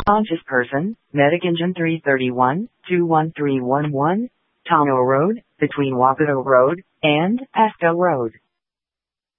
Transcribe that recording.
Conscious person, Medic Engine 331, 21311, Tono Road, between Wapato Road and Pasco Road.